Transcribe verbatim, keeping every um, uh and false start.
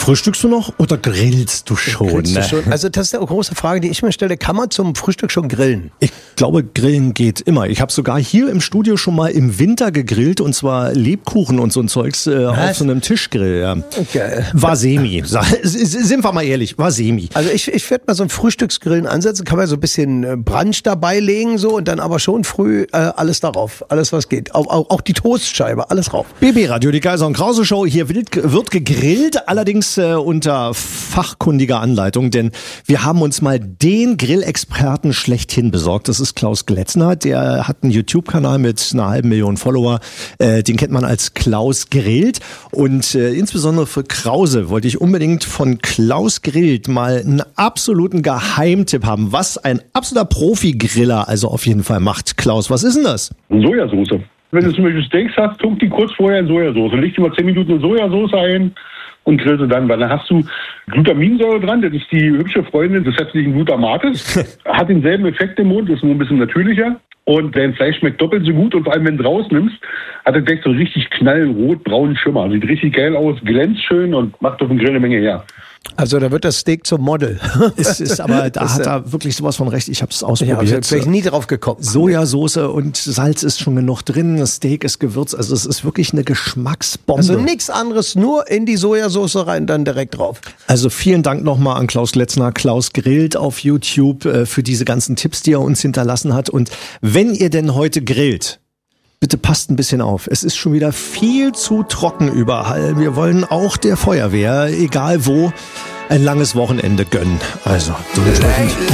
Frühstückst du noch oder grillst du schon? Grillst du Ne? schon? Also das ist eine große Frage, die ich mir stelle. Kann man zum Frühstück schon grillen? Ich glaube, grillen geht immer. Ich habe sogar hier im Studio schon mal im Winter gegrillt und zwar Lebkuchen und so ein Zeugs äh, auf so einem Tischgrill. Ja. Okay. War semi. Sind wir mal ehrlich, war semi. Also ich, ich werde mal so ein Frühstücksgrillen ansetzen, kann man so ein bisschen Brunch dabei legen so und dann aber schon früh äh, alles darauf, alles was geht. Auch, auch, auch die Toastscheibe, alles rauf. B B-Radio, die Kaiser und Krause Show. Hier wird, wird gegrillt, allerdings äh, unter fachkundiger Anleitung, denn wir haben uns mal den Grillexperten schlechthin besorgt. Das ist Klaus Gletzner, der hat einen YouTube-Kanal mit einer halben Million Follower. Äh, den kennt man als Klaus Grillt. Und äh, insbesondere für Krause wollte ich unbedingt von Klaus Grillt mal einen absoluten Geheimtipp haben, was ein absoluter Profi-Griller also auf jeden Fall macht. Klaus, was ist denn das? Sojasauce. Wenn du zum Beispiel Steaks hast, tunk die kurz vorher in Sojasauce. Leg die mal zehn Minuten in Sojasauce ein und grill sie dann, weil dann hast du Glutaminsäure dran, das ist die hübsche Freundin des hässlichen Glutamates. Hat denselben Effekt im Mund, ist nur ein bisschen natürlicher. Und dein Fleisch schmeckt doppelt so gut und vor allem, wenn du es rausnimmst, hat es gleich so richtig knallrot-braunen Schimmer. Sieht richtig geil aus, glänzt schön und macht auf dem Grill eine Menge her. Also da wird das Steak zum Model. Es ist aber, da hat er wirklich sowas von recht. Ich habe es ausprobiert. Ja, da wäre ich nie drauf gekommen. Sojasauce und Salz ist schon genug drin. Das Steak ist gewürzt. Also es ist wirklich eine Geschmacksbombe. Also nichts anderes, nur in die Sojasauce rein, dann direkt drauf. Also vielen Dank nochmal an Klaus Gletzner, Klaus Grillt auf YouTube äh, für diese ganzen Tipps, die er uns hinterlassen hat. Und wenn ihr denn heute grillt, bitte passt ein bisschen auf. Es ist schon wieder viel zu trocken überall. Wir wollen auch der Feuerwehr, egal wo, ein langes Wochenende gönnen. Also, dementsprechend.